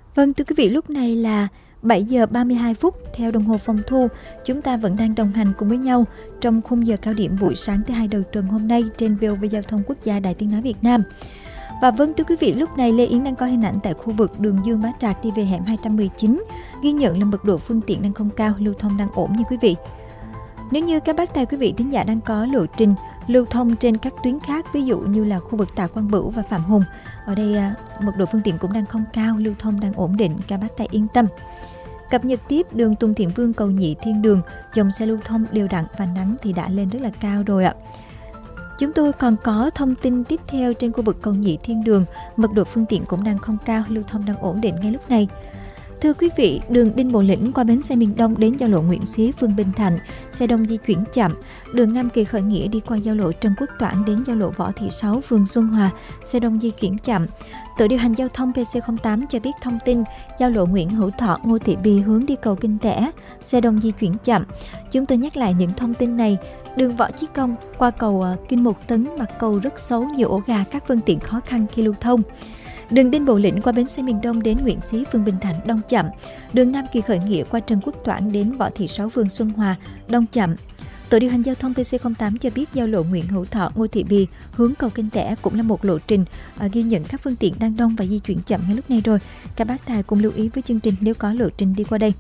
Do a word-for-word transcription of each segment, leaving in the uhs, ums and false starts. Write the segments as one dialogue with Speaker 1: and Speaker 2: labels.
Speaker 1: Vâng, thưa quý vị, lúc này là bảy giờ ba mươi hai phút theo đồng hồ phòng thu. Chúng ta vẫn đang đồng hành cùng với nhau trong khung giờ cao điểm buổi sáng thứ hai đầu tuần hôm nay trên vê o vê Giao thông Quốc gia Đài Tiếng nói Việt Nam. Và vâng, thưa quý vị, lúc này Lê Yến đang có hình ảnh tại khu vực đường Dương Bá Trạc đi về hẻm hai trăm mười chín, ghi nhận là mật độ phương tiện đang không cao, lưu thông đang ổn nha quý vị. Nếu như các bác tài quý vị thính giả đang có lộ trình lưu thông trên các tuyến khác, ví dụ như là khu vực Tạ Quang Bửu và Phạm Hùng, ở đây à, mật độ phương tiện cũng đang không cao, lưu thông đang ổn định, các bác tài yên tâm. Cập nhật tiếp đường Tùng Thiện Vương Cầu Nhị Thiên Đường, dòng xe lưu thông đều đặn và nắng thì đã lên rất là cao rồi ạ. Chúng tôi còn có thông tin tiếp theo trên khu vực Cầu Nhị Thiên Đường, mật độ phương tiện cũng đang không cao, lưu thông đang ổn định ngay lúc này. Thưa quý vị, đường Đinh Bộ Lĩnh qua bến xe miền Đông đến giao lộ Nguyễn Xí, phường Bình Thạnh, xe đông di chuyển chậm. Đường Nam Kỳ Khởi Nghĩa đi qua giao lộ Trần Quốc Toản đến giao lộ Võ Thị Sáu, phường Xuân Hòa, xe đông di chuyển chậm. Tổ điều hành giao thông pê xê không tám cho biết thông tin giao lộ Nguyễn Hữu Thọ, Ngô Thị Bì hướng đi cầu Kinh Tẻ, xe đông di chuyển chậm. Chúng tôi nhắc lại những thông tin này. Đường Võ Chí Công qua cầu Kinh Một Tấn, mặt cầu rất xấu, nhiều ổ gà, các phương tiện khó khăn khi lưu thông. Đường Đinh Bộ Lĩnh qua bến xe miền Đông đến Nguyễn Xí, phường Bình Thạnh, đông chậm. Đường Nam Kỳ Khởi Nghĩa qua Trần Quốc Toản đến Võ Thị Sáu, phường Xuân Hòa, đông chậm. Tổ điều hành giao thông pê xê không tám cho biết giao lộ Nguyễn Hữu Thọ, Ngô Thị Bì hướng cầu Kinh Tẻ cũng là một lộ trình à, ghi nhận các phương tiện đang đông và di chuyển chậm ngay lúc này rồi. Các bác tài cùng lưu ý với chương trình nếu có lộ trình đi qua đây.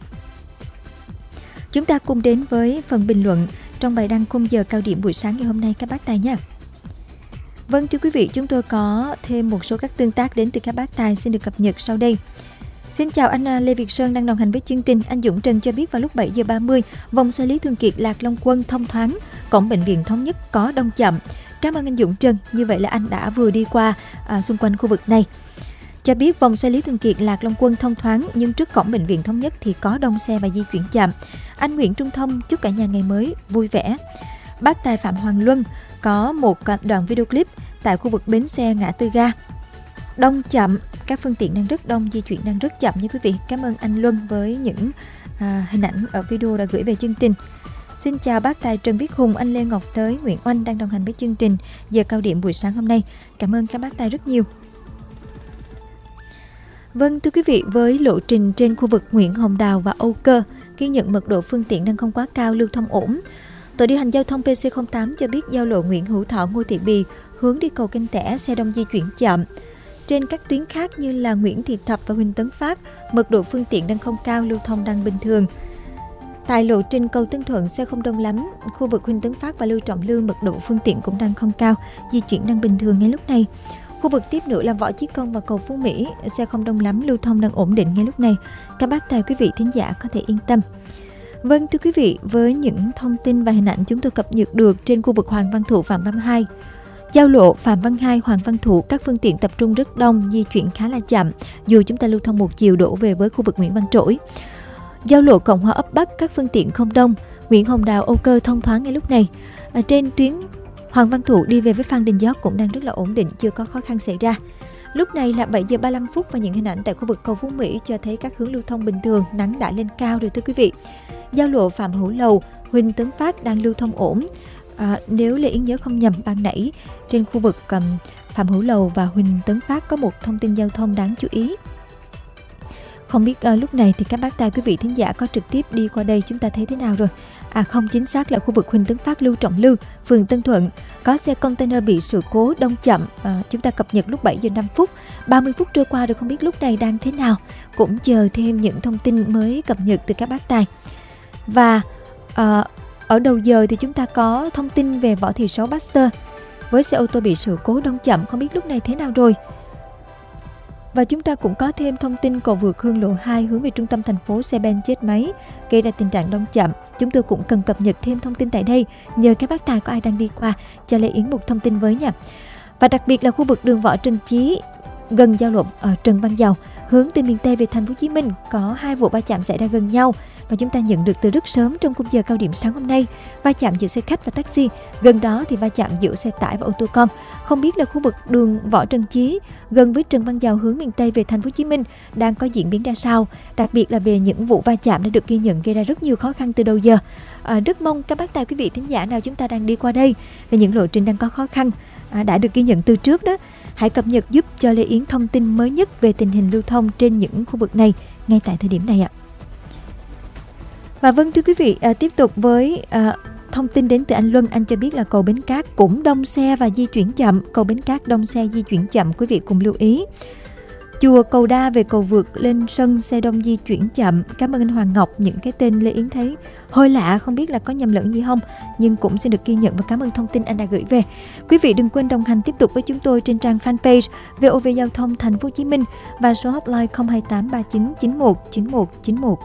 Speaker 1: Chúng ta cùng đến với phần bình luận trong bài đăng khung giờ cao điểm buổi sáng ngày hôm nay các bác tài nha. Vâng, thưa quý vị, chúng tôi có thêm một số các tương tác đến từ các bác tài xin được cập nhật sau đây. Xin chào anh Lê Việt Sơn đang đồng hành với chương trình. Anh Dũng Trần cho biết vào lúc bảy giờ ba mươi, vòng xoay Lý Thường Kiệt Lạc Long Quân thông thoáng, cổng bệnh viện Thống Nhất có đông chậm. Cảm ơn anh Dũng Trần. Như vậy là anh đã vừa đi qua à, xung quanh khu vực này. Cho biết vòng xoay Lý Thường Kiệt Lạc Long Quân thông thoáng nhưng trước cổng bệnh viện Thống Nhất thì có đông xe và di chuyển chậm. Anh Nguyễn Trung Thông chúc cả nhà ngày mới vui vẻ. Bác tài Phạm Hoàng Luân có một đoạn video clip tại khu vực bến xe ngã tư ga. Đông chậm, các phương tiện đang rất đông, di chuyển đang rất chậm nha quý vị. Cảm ơn anh Luân với những à, hình ảnh ở video đã gửi về chương trình. Xin chào bác tài Trần Viết Hùng, anh Lê Ngọc Tới, Nguyễn Oanh đang đồng hành với chương trình giờ cao điểm buổi sáng hôm nay. Cảm ơn các bác tài rất nhiều. Vâng, thưa quý vị, với lộ trình trên khu vực Nguyễn Hồng Đào và Âu Cơ, ghi nhận mật độ phương tiện đang không quá cao, lưu thông ổn. Tổ điều hành giao thông pê xê không tám cho biết giao lộ Nguyễn Hữu Thọ, Ngô Thị Bì hướng đi cầu Kinh Tẻ, xe đông di chuyển chậm. Trên các tuyến khác như là Nguyễn Thị Thập và Huỳnh Tấn Phát, mật độ phương tiện đang không cao, lưu thông đang bình thường. Tại lộ trình cầu Tân Thuận xe không đông lắm, khu vực Huỳnh Tấn Phát và Lưu Trọng Lư mật độ phương tiện cũng đang không cao, di chuyển đang bình thường ngay lúc này. Khu vực tiếp nữa là Võ Chí Công và cầu Phú Mỹ, xe không đông lắm, lưu thông đang ổn định ngay lúc này. Các bác tài quý vị thính giả có thể yên tâm. Vâng, thưa quý vị, với những thông tin và hình ảnh chúng tôi cập nhật được trên khu vực Hoàng Văn Thụ Phạm Văn Hai, giao lộ Phạm Văn Hai Hoàng Văn Thụ, các phương tiện tập trung rất đông, di chuyển khá là chậm dù chúng ta lưu thông một chiều đổ về với khu vực Nguyễn Văn Trỗi. Giao lộ Cộng Hòa ấp Bắc, các phương tiện không đông, Nguyễn Hồng Đào, Âu Cơ thông thoáng ngay lúc này. Ở trên tuyến Hoàng Văn Thụ đi về với Phan Đình Giót cũng đang rất là ổn định, chưa có khó khăn xảy ra. Lúc này là bảy giờ ba mươi lăm phút và những hình ảnh tại khu vực cầu Phú Mỹ cho thấy các hướng lưu thông bình thường, nắng đã lên cao rồi thưa quý vị. Giao lộ Phạm Hữu Lầu, Huỳnh Tấn Phát đang lưu thông ổn. À, nếu Lê Yến nhớ không nhầm, ban nãy trên khu vực um, Phạm Hữu Lầu và Huỳnh Tấn Phát có một thông tin giao thông đáng chú ý. Không biết uh, lúc này thì các bác tài quý vị thính giả có trực tiếp đi qua đây chúng ta thấy thế nào rồi? À không, chính xác là khu vực Huỳnh Tấn Phát, Lưu Trọng Lư, phường Tân Thuận có xe container bị sự cố đông chậm. À, chúng ta cập nhật lúc bảy giờ năm phút, ba mươi phút trôi qua rồi không biết lúc này đang thế nào. Cũng chờ thêm những thông tin mới cập nhật từ các bác tài. Và à, ở đầu giờ thì chúng ta có thông tin về Võ Thị Sáu Baxter với xe ô tô bị sự cố đông chậm, không biết lúc này thế nào rồi. Và chúng ta cũng có thêm thông tin cầu vượt Hương Lộ hai hướng về trung tâm thành phố, xe ben chết máy gây ra tình trạng đông chậm. Chúng tôi cũng cần cập nhật thêm thông tin tại đây, nhờ các bác tài có ai đang đi qua cho Lê Yến một thông tin với nha. Và đặc biệt là khu vực đường Võ Trần Chí gần giao lộ ở Trần Văn Dầu hướng từ miền Tây về thành phố Hồ Chí Minh có hai vụ va chạm xảy ra gần nhau và chúng ta nhận được từ rất sớm trong khung giờ cao điểm sáng hôm nay. Va chạm giữa xe khách và taxi, gần đó thì va chạm giữa xe tải và ô tô con. Không biết là khu vực đường Võ Trần Chí gần với Trần Văn Dầu hướng miền Tây về thành phố Hồ Chí Minh đang có diễn biến ra sao, đặc biệt là về những vụ va chạm đã được ghi nhận gây ra rất nhiều khó khăn từ đầu giờ. À, rất mong các bác tài quý vị thính giả nào chúng ta đang đi qua đây về những lộ trình đang có khó khăn à, đã được ghi nhận từ trước đó, hãy cập nhật giúp cho Lê Yến thông tin mới nhất về tình hình lưu thông trên những khu vực này ngay tại thời điểm này ạ. Và vâng thưa quý vị, à, tiếp tục với à, thông tin đến từ anh Luân. Anh cho biết là cầu Bến Cát cũng đông xe và di chuyển chậm. Cầu Bến Cát đông xe di chuyển chậm, quý vị cùng lưu ý. Chùa Cầu Đa về cầu vượt lên sân xe đông di chuyển chậm. Cảm ơn anh Hoàng Ngọc. Những cái tên Lê Yến thấy hơi lạ, không biết là có nhầm lẫn gì không, nhưng cũng sẽ được ghi nhận và cảm ơn thông tin anh đã gửi về. Quý vị đừng quên đồng hành tiếp tục với chúng tôi trên trang fanpage vê o vê Giao thông Thành phố Hồ Chí Minh và số hotline không hai tám ba chín chín một chín một chín một.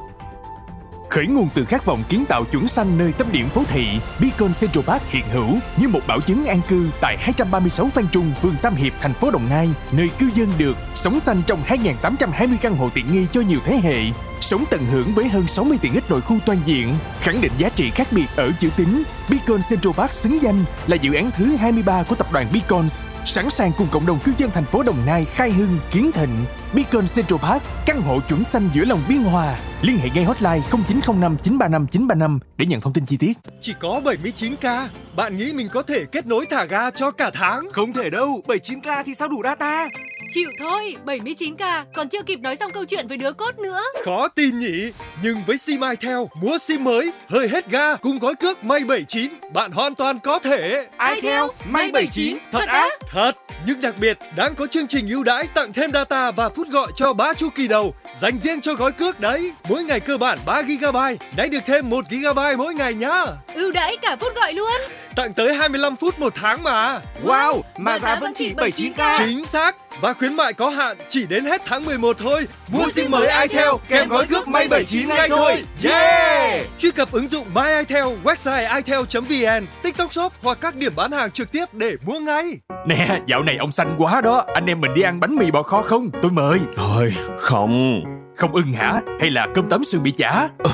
Speaker 2: Khởi nguồn từ khát vọng kiến tạo chuẩn xanh nơi tâm điểm phố thị, Beacon Central Park hiện hữu như một bảo chứng an cư tại hai trăm ba mươi sáu Phan Trung, phường Tam Hiệp, thành phố Đồng Nai, nơi cư dân được sống xanh trong hai nghìn tám trăm hai mươi căn hộ tiện nghi cho nhiều thế hệ, sống tận hưởng với hơn sáu mươi tiện ích nội khu toàn diện, khẳng định giá trị khác biệt ở chữ tín. Beacon Central Park xứng danh là dự án thứ hai mươi ba của tập đoàn Beacon, sẵn sàng cùng cộng đồng cư dân thành phố Đồng Nai khai hưng, kiến thịnh. Beacon Central Park, căn hộ chuẩn xanh giữa lòng biên hòa. Liên hệ ngay hotline không chín không năm chín ba năm chín ba năm để nhận thông tin chi tiết.
Speaker 3: Chỉ có bảy mươi chín k, bạn nghĩ mình có thể kết nối thả ga cho cả tháng?
Speaker 4: Không thể đâu, bảy mươi chín k thì sao đủ data?
Speaker 5: Chịu thôi, bảy mươi chín k còn chưa kịp nói xong câu chuyện với đứa cốt nữa.
Speaker 3: Khó tin nhỉ? Nhưng với sim iTel, mua sim mới, hơi hết ga cùng gói cước May bảy mươi chín, bạn hoàn toàn có thể.
Speaker 4: iTel, May bảy mươi chín, thật á?
Speaker 3: Thật, nhưng đặc biệt đang có chương trình ưu đãi tặng thêm data và phút gọi cho ba chu kỳ đầu, dành riêng cho gói cước đấy. Mỗi ngày cơ bản ba gi ga bai, nãy được thêm một gi ga bai mỗi ngày nhá.
Speaker 5: Ưu đãi cả phút gọi luôn.
Speaker 3: Tặng tới hai mươi lăm phút một tháng mà.
Speaker 4: Wow, mà, mà giá vẫn chỉ bảy mươi chín k.
Speaker 3: Chính xác. Và khuyến mại có hạn chỉ đến hết tháng mười một thôi. Mua, Mua sim mới iTel kèm gói cước May bảy mươi chín ngay thôi. Yeah! Truy cập ứng dụng My iTel, website itel chấm vn, TikTok Shop hoặc các điểm bán hàng trực tiếp để mua ngay.
Speaker 2: Nè, dạo này ông xanh quá đó. Anh em mình đi ăn bánh mì bò kho không? Tôi mời.
Speaker 6: Thôi, không.
Speaker 2: Không ưng hả? Hay là cơm tấm sườn bị chả?
Speaker 6: Ừ,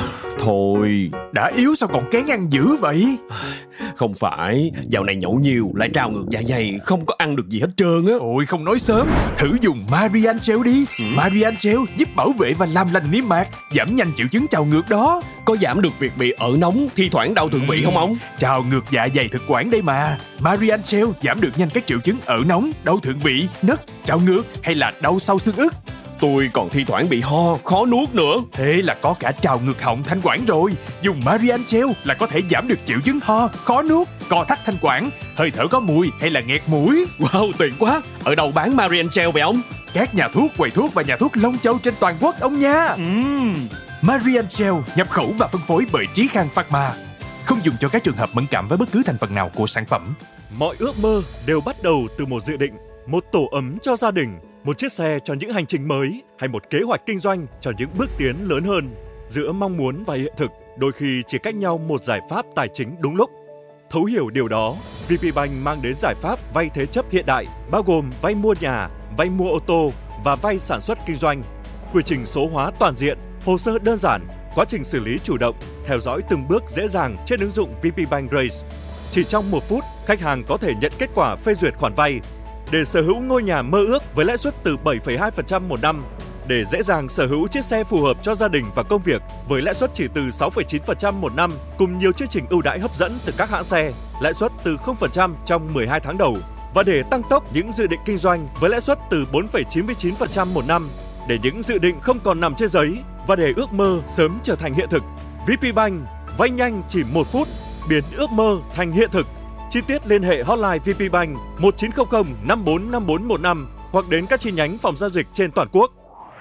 Speaker 6: thôi.
Speaker 2: Đã yếu sao còn kén ăn dữ vậy?
Speaker 6: Không phải, dạo này nhậu nhiều lại trào ngược dạ dày, không có ăn được gì hết trơn á.
Speaker 2: Ôi không nói sớm, thử dùng Marian Gel đi. ừ. Marian Gel giúp bảo vệ và làm lành niêm mạc, giảm nhanh triệu chứng trào ngược đó.
Speaker 6: Có giảm được việc bị ợ nóng, thi thoảng đau thượng vị ừ. không ông?
Speaker 2: Trào ngược dạ dày thực quản đây mà. Marian Gel giảm được nhanh các triệu chứng ợ nóng, đau thượng vị, nấc, trào ngược hay là đau sau xương ức.
Speaker 6: Tôi còn thi thoảng bị ho, khó nuốt nữa.
Speaker 2: Thế là có cả trào ngược họng, thanh quản rồi. Dùng Marian Gel là có thể giảm được triệu chứng ho, khó nuốt, co thắt thanh quản, hơi thở có mùi hay là nghẹt mũi.
Speaker 6: Wow, tiện quá. Ở đâu bán Marian Gel vậy ông?
Speaker 2: Các nhà thuốc, quầy thuốc và nhà thuốc Long Châu trên toàn quốc ông nha.
Speaker 6: uhm.
Speaker 2: Marian Gel nhập khẩu và phân phối bởi Trí Khang Pharma. Không dùng cho các trường hợp mẫn cảm với bất cứ thành phần nào của sản phẩm.
Speaker 7: Mọi ước mơ đều bắt đầu từ một dự định, một tổ ấm cho gia đình, một chiếc xe cho những hành trình mới, hay một kế hoạch kinh doanh cho những bước tiến lớn hơn. Giữa mong muốn và hiện thực, đôi khi chỉ cách nhau một giải pháp tài chính đúng lúc. Thấu hiểu điều đó, vê pê Bank mang đến giải pháp vay thế chấp hiện đại, bao gồm vay mua nhà, vay mua ô tô và vay sản xuất kinh doanh. Quy trình số hóa toàn diện, hồ sơ đơn giản, quá trình xử lý chủ động, theo dõi từng bước dễ dàng trên ứng dụng vê pê Bank Raise. Chỉ trong một phút, khách hàng có thể nhận kết quả phê duyệt khoản vay để sở hữu ngôi nhà mơ ước với lãi suất từ bảy phẩy hai phần trăm một năm, để dễ dàng sở hữu chiếc xe phù hợp cho gia đình và công việc với lãi suất chỉ từ sáu phẩy chín phần trăm một năm, cùng nhiều chương trình ưu đãi hấp dẫn từ các hãng xe, lãi suất từ không phần trăm trong mười hai tháng đầu, và để tăng tốc những dự định kinh doanh với lãi suất từ bốn phẩy chín mươi chín phần trăm một năm, để những dự định không còn nằm trên giấy và để ước mơ sớm trở thành hiện thực. vê pê Bank vay nhanh chỉ một phút, biến ước mơ thành hiện thực. Chi tiết liên hệ hotline vê pê Bank một chín không không năm bốn năm bốn một năm hoặc đến các chi nhánh phòng giao dịch trên toàn quốc.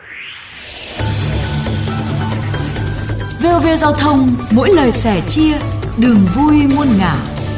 Speaker 8: vê o vê Giao thông, mỗi lời sẻ chia, đường vui muôn ngả.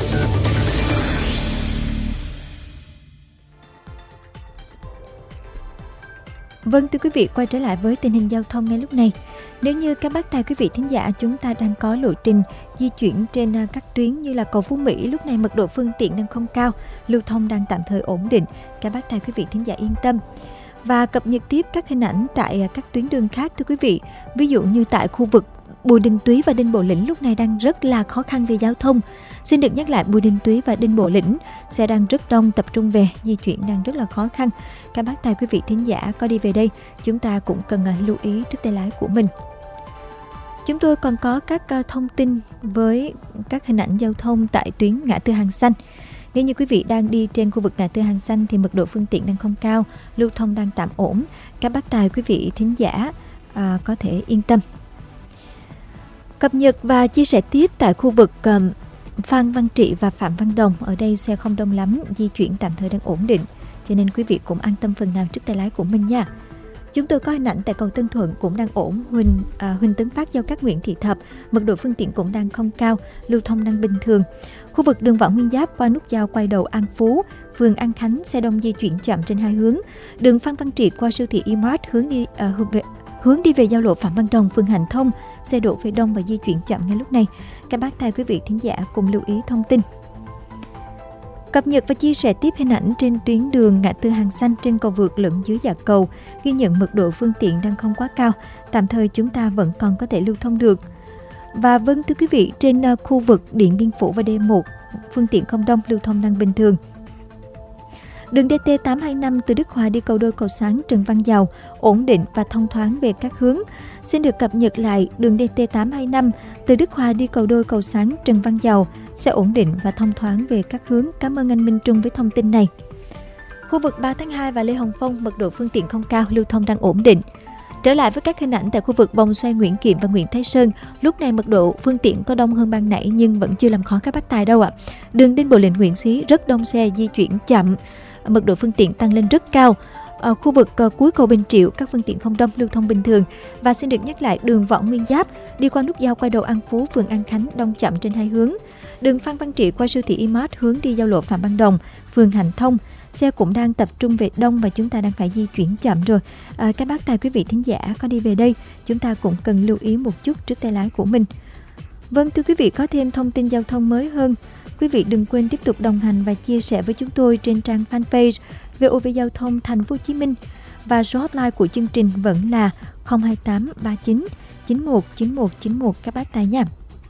Speaker 1: Vâng thưa quý vị, quay trở lại với tình hình giao thông ngay lúc này. Nếu như các bác tài quý vị thính giả, chúng ta đang có lộ trình di chuyển trên các tuyến như là cầu Phú Mỹ, lúc này mật độ phương tiện đang không cao, lưu thông đang tạm thời ổn định. Các bác tài quý vị thính giả yên tâm. Và cập nhật tiếp các hình ảnh tại các tuyến đường khác thưa quý vị. Ví dụ như tại khu vực Bùi Đình Túy và Đinh Bộ Lĩnh lúc này đang rất là khó khăn về giao thông. Xin được nhắc lại, Bùi Đình Túy và Đinh Bộ Lĩnh xe đang rất đông tập trung về, di chuyển đang rất là khó khăn. Các bác tài quý vị thính giả có đi về đây, chúng ta cũng cần lưu ý trước tay lái của mình. Chúng tôi còn có các thông tin với các hình ảnh giao thông tại tuyến ngã tư Hàng Xanh. Nếu như quý vị đang đi trên khu vực ngã tư Hàng Xanh thì mật độ phương tiện đang không cao, lưu thông đang tạm ổn. Các bác tài quý vị thính giả à, có thể yên tâm. Cập nhật và chia sẻ tiếp tại khu vực um, Phan Văn Trị và Phạm Văn Đồng. Ở đây xe không đông lắm, di chuyển tạm thời đang ổn định, cho nên quý vị cũng an tâm phần nào trước tay lái của mình nha. Chúng tôi có hình ảnh tại cầu Tân Thuận cũng đang ổn. Huỳnh, à, Huỳnh Tấn Phát giao cắt Nguyễn Thị Thập, mật độ phương tiện cũng đang không cao, lưu thông đang bình thường. Khu vực đường Võ Nguyên Giáp qua nút giao quay đầu An Phú, phường An Khánh, xe đông di chuyển chậm trên hai hướng. Đường Phan Văn Trị qua siêu thị E-Mart hướng đi à, hướng, về, hướng đi về giao lộ Phạm Văn Đồng, phường Hạnh Thông, xe đổ về đông và di chuyển chậm ngay lúc này. Các bác tài quý vị thính giả cùng lưu ý thông tin. Cập nhật và chia sẻ tiếp hình ảnh trên tuyến đường ngã tư Hàng Xanh trên cầu vượt lẫn dưới dạ cầu, ghi nhận mật độ phương tiện đang không quá cao, tạm thời chúng ta vẫn còn có thể lưu thông được. Và vâng thưa quý vị, trên khu vực Điện Biên Phủ và D một, phương tiện không đông, lưu thông đang bình thường. Đường D T tám hai năm từ Đức Hòa đi cầu Đôi Cầu Sáng Trần Văn Dào ổn định và thông thoáng về các hướng. Xin được cập nhật lại đường D T tám hai năm từ Đức Hòa đi cầu Đôi Cầu Sáng Trần Văn Dào sẽ ổn định và thông thoáng về các hướng. Cảm ơn anh Minh Trung với thông tin này. Khu vực ba tháng hai và Lê Hồng Phong, mật độ phương tiện không cao, lưu thông đang ổn định. Trở lại với các hình ảnh tại khu vực vòng xoay Nguyễn Kiệm và Nguyễn Thái Sơn, lúc này mật độ phương tiện có đông hơn ban nãy nhưng vẫn chưa làm khó các bác tài đâu ạ. À. Đường Đinh Bộ Lĩnh Nguyễn Xí rất đông xe di chuyển chậm, mật độ phương tiện tăng lên rất cao. Ở khu vực uh, cuối cầu Bình Triệu, các phương tiện không đông, lưu thông bình thường. Và xin được nhắc lại đường Võ Nguyên Giáp đi qua nút giao quay đầu An Phú, phường An Khánh đông chậm trên hai hướng. Đường Phan Văn Trị qua siêu thị E-Mart hướng đi giao lộ Phạm Văn Đồng, phường Hạnh Thông, xe cũng đang tập trung về đông và chúng ta đang phải di chuyển chậm rồi. À, các bác tài quý vị thính giả có đi về đây, chúng ta cũng cần lưu ý một chút trước tay lái của mình. Vâng thưa quý vị, có thêm thông tin giao thông mới hơn, quý vị đừng quên tiếp tục đồng hành và chia sẻ với chúng tôi trên trang fanpage vê o vê Giao thông Thành phố Hồ Chí Minh, và số hotline của chương trình vẫn là không hai tám ba chín chín một chín một chín một các bác tài nha.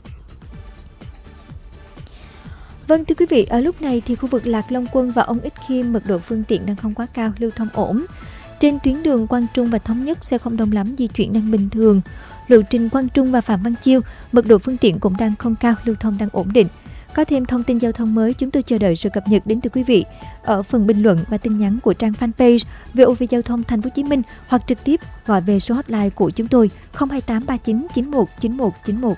Speaker 1: Vâng thưa quý vị, ở lúc này thì khu vực Lạc Long Quân và Ông Ích Khiêm mật độ phương tiện đang không quá cao, lưu thông ổn. Trên tuyến đường Quang Trung và Thống Nhất xe không đông lắm, di chuyển đang bình thường. Lộ trình Quang Trung và Phạm Văn Chiêu, mật độ phương tiện cũng đang không cao, lưu thông đang ổn định. Có thêm thông tin giao thông mới, chúng tôi chờ đợi sự cập nhật đến từ quý vị ở phần bình luận và tin nhắn của trang fanpage vê o vê Giao thông Thành phố Hồ Chí Minh, hoặc trực tiếp gọi về số hotline của chúng tôi không hai tám ba chín chín một chín một chín một.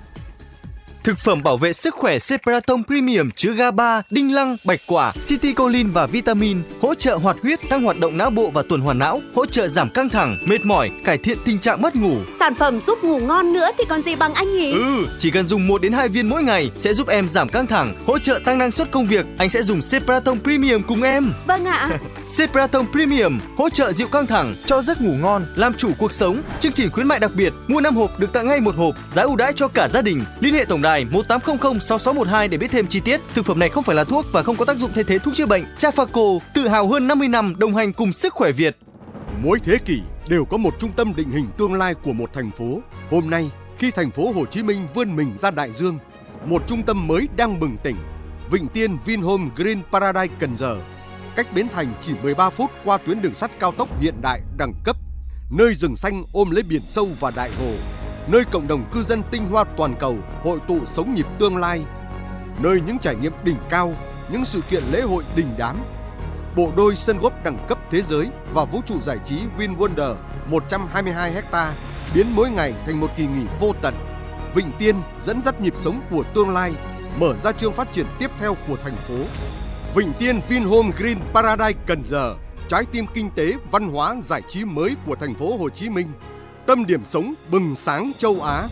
Speaker 3: Thực phẩm bảo vệ sức khỏe Cepraton Premium chứa GABA, đinh lăng, bạch quả, citicoline và vitamin, hỗ trợ hoạt huyết, tăng hoạt động não bộ và tuần hoàn não, hỗ trợ giảm căng thẳng, mệt mỏi, cải thiện tình trạng mất ngủ.
Speaker 9: Sản phẩm giúp ngủ ngon nữa thì còn gì bằng anh nhỉ?
Speaker 3: Ừ, chỉ cần dùng một đến hai viên mỗi ngày sẽ giúp em giảm căng thẳng, hỗ trợ tăng năng suất công việc. Anh sẽ dùng Cepraton Premium cùng em.
Speaker 9: Vâng ạ.
Speaker 3: Cepraton Premium hỗ trợ dịu căng thẳng, cho giấc ngủ ngon, làm chủ cuộc sống. Chương trình khuyến mại đặc biệt, mua năm hộp được tặng ngay một hộp, giá ưu đãi cho cả gia đình. Liên hệ tổng đài một tám không không sáu sáu một hai để biết thêm chi tiết. Thực phẩm này không phải là thuốc và không có tác dụng thay thế thuốc chữa bệnh. Trafaco, tự hào hơn năm mươi năm đồng hành cùng sức khỏe Việt.
Speaker 10: Mỗi thế kỷ đều có một trung tâm định hình tương lai của một thành phố. Hôm nay, khi thành phố Hồ Chí Minh vươn mình ra đại dương, một trung tâm mới đang bừng tỉnh. Vịnh Tiên Vinhome Green Paradise Cần Giờ, cách Bến Thành chỉ mười ba phút qua tuyến đường sắt cao tốc hiện đại đẳng cấp. Nơi rừng xanh ôm lấy biển sâu và đại hồ. Nơi cộng đồng cư dân tinh hoa toàn cầu hội tụ sống nhịp tương lai. Nơi những trải nghiệm đỉnh cao, những sự kiện lễ hội đình đám. Bộ đôi sân golf đẳng cấp thế giới và vũ trụ giải trí Win Wonder một trăm hai mươi hai héc-ta biến mỗi ngày thành một kỳ nghỉ vô tận. Vịnh Tiên dẫn dắt nhịp sống của tương lai, mở ra chương phát triển tiếp theo của thành phố. Vịnh Tiên Vinhome Green Paradise Cần Giờ, trái tim kinh tế, văn hóa, giải trí mới của thành phố Hồ Chí Minh. Tâm điểm sống bừng sáng châu Á.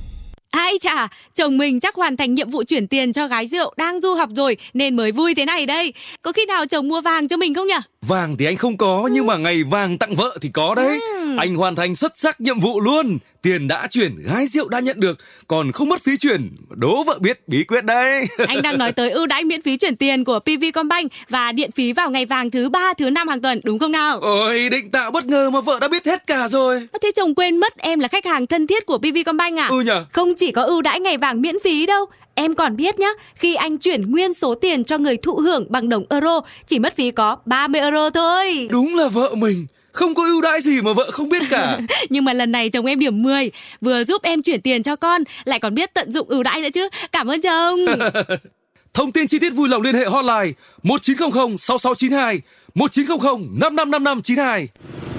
Speaker 5: Ai chà, chồng mình chắc hoàn thành nhiệm vụ chuyển tiền cho gái rượu đang du học rồi nên mới vui thế này đây. Có khi nào chồng mua vàng cho mình không nhỉ?
Speaker 4: Vàng thì anh không có, nhưng mà ngày vàng tặng vợ thì có đấy. Ừ. Anh hoàn thành xuất sắc nhiệm vụ luôn. Tiền đã chuyển, gái rượu đã nhận được, còn không mất phí chuyển. Đố vợ biết bí quyết đấy.
Speaker 5: Anh đang nói tới ưu đãi miễn phí chuyển tiền của pê vê Combank và điện phí vào ngày vàng thứ ba, thứ năm hàng tuần, đúng không nào?
Speaker 4: Ôi, định tạo bất ngờ mà vợ đã biết hết cả rồi.
Speaker 5: Thế chồng quên mất em là khách hàng thân thiết của pê vê Combank à?
Speaker 4: Ừ nhờ.
Speaker 5: Không chỉ có ưu đãi ngày vàng miễn phí đâu. Em còn biết nhá, khi anh chuyển nguyên số tiền cho người thụ hưởng bằng đồng euro, chỉ mất phí có ba mươi euro thôi.
Speaker 4: Đúng là vợ mình. Không có ưu đãi gì mà vợ không biết cả.
Speaker 5: Nhưng mà lần này chồng em điểm mười, vừa giúp em chuyển tiền cho con, lại còn biết tận dụng ưu đãi nữa chứ. Cảm ơn chồng.
Speaker 4: Thông tin chi tiết vui lòng liên hệ hotline một chín không không sáu sáu chín hai, một chín không không năm năm năm năm chín hai.